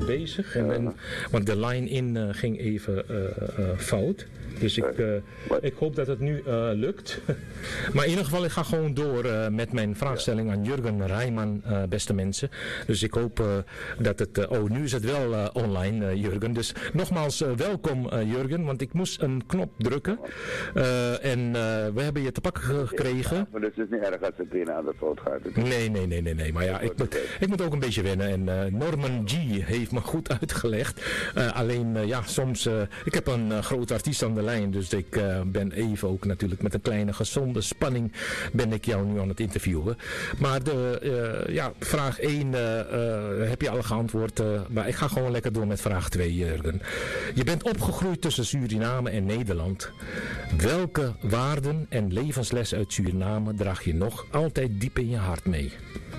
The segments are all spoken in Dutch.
bezig. Want de line in ging even fout. Dus ik hoop dat het nu lukt. Maar in ieder geval, ik ga gewoon door met mijn vraagstelling aan Jurgen Rijman, beste mensen. Dus ik hoop dat het... nu is het wel online, Jurgen. Dus nogmaals, welkom Jurgen, want ik moest een knop drukken. En we hebben je te pakken gekregen. Maar het is niet erg als het een aan de fout gaat. Nee. Maar ja, ik moet ook een beetje wennen. En Norman G. heeft me goed uitgelegd. Alleen, soms... ik heb een grote artiest aan de lijn, dus ik ben even ook natuurlijk met een kleine gezonde spanning ben ik jou nu aan het interviewen. Maar vraag 1 heb je al geantwoord, maar ik ga gewoon lekker door met vraag 2, Jurgen. Je bent opgegroeid tussen Suriname en Nederland. Welke waarden en levenslessen uit Suriname draag je nog altijd diep in je hart mee?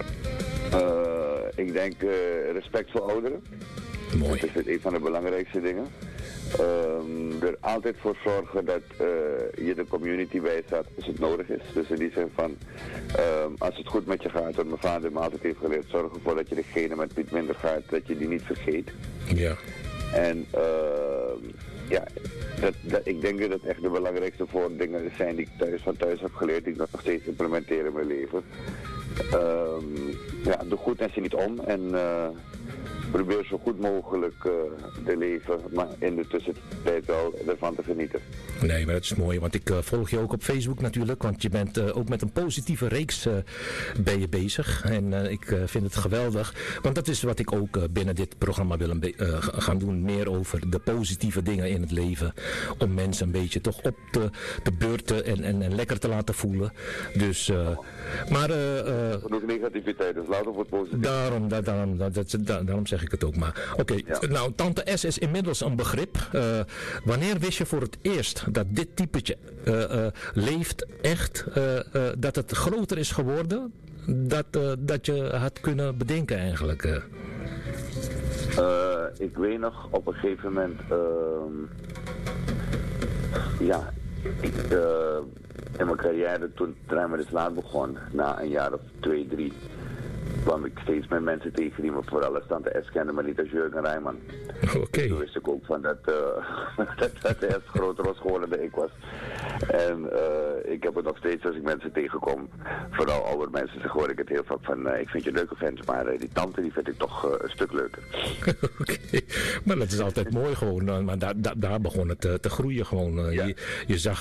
Ik denk respect voor ouderen. Mooi. Dat is een van de belangrijkste dingen. Er altijd voor zorgen dat je de community bijstaat als het nodig is. Dus in die zin van, als het goed met je gaat, wat mijn vader me altijd heeft geleerd, zorg ervoor dat je degene met wie het minder gaat, dat je die niet vergeet. Ja. En ik denk dat het echt de belangrijkste dingen zijn die ik van thuis heb geleerd, die ik nog steeds implementeer in mijn leven. Doe goed en zie niet om en probeer zo goed mogelijk te leven, maar in de tussentijd wel ervan te genieten. Nee, maar dat is mooi, want ik volg je ook op Facebook natuurlijk, want je bent ook met een positieve reeks ben je bezig. En ik vind het geweldig, want dat is wat ik ook binnen dit programma wil gaan doen. Meer over de positieve dingen in het leven, om mensen een beetje toch op te beurten en lekker te laten voelen. Dus, genoeg negativiteit, dus laten we het positief. Daarom zeg ik het ook maar. Oké, nou, Tante S is inmiddels een begrip. Wanneer wist je voor het eerst dat dit typetje leeft echt, dat het groter is geworden dat je had kunnen bedenken eigenlijk? Ik weet nog op een gegeven moment, in mijn carrière toen Drijmen is laat begon, na een jaar of 2, 3, kwam ik steeds met mensen tegen die me vooral als Tante S kenden, maar niet als Jurgen Rijman. Okay. Toen wist ik ook van dat de S groter was geworden dan ik was. En ik heb het nog steeds als ik mensen tegenkom, vooral oude mensen, zeg hoor ik het heel vaak van, ik vind je leuke vent, maar die tante die vind ik toch een stuk leuker. Oké, maar dat is altijd mooi gewoon, maar daar begon het te groeien gewoon. Je zag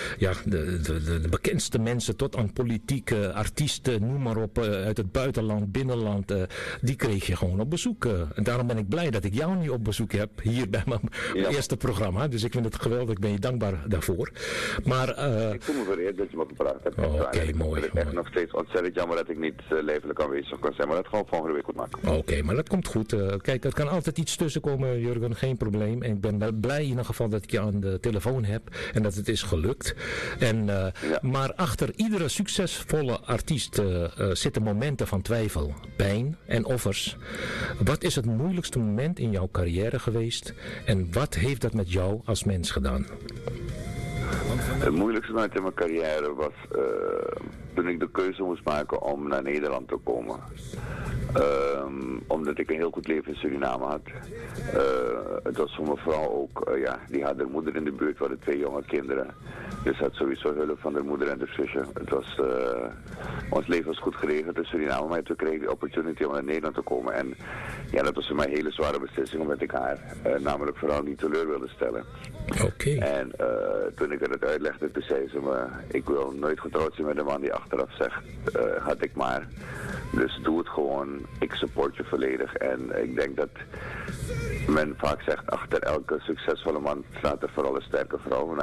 de bekendste mensen tot aan politieke artiesten, noem maar op, uit het buitenland, binnenland, die kreeg je gewoon op bezoek. En daarom ben ik blij dat ik jou nu op bezoek heb, hier bij mijn eerste programma. Dus ik vind het geweldig, ik ben je dankbaar daarvoor. Maar, ik voel me vereerd dat je me gepraat hebt. Oké, mooi. Ik vind het echt nog steeds ontzettend jammer dat ik niet lijfelijk aanwezig kan zijn, maar dat gaan we volgende week goed maken. Oké, maar dat komt goed. Kijk, er kan altijd iets tussenkomen, Jurgen, geen probleem. En ik ben wel blij in ieder geval dat ik je aan de telefoon heb en dat het is gelukt. En, maar achter iedere succesvolle artiest zitten momenten van twijfel, pijn en offers. Wat is het moeilijkste moment in jouw carrière geweest en wat heeft dat met jou als mens gedaan? Het moeilijkste moment in mijn carrière was toen ik de keuze moest maken om naar Nederland te komen. Omdat ik een heel goed leven in Suriname had. Het was voor mijn vrouw ook, die had haar moeder in de buurt, we hadden 2 jonge kinderen. Dus had sowieso hulp van haar moeder en de zusje. Het was, ons leven was goed geregeld in Suriname, maar toen kreeg ik de opportunity om naar Nederland te komen. En ja, dat was voor mij een hele zware beslissing, omdat ik haar namelijk vooral niet teleur wilde stellen. Oké. En toen ik het uitlegde, toen zei ze me, ik wil nooit getrouwd zijn met een man die achteraf zegt, had ik maar. Dus doe het gewoon, ik support je volledig. En ik denk dat men vaak zegt, achter elke succesvolle man staat er vooral een sterke vrouw.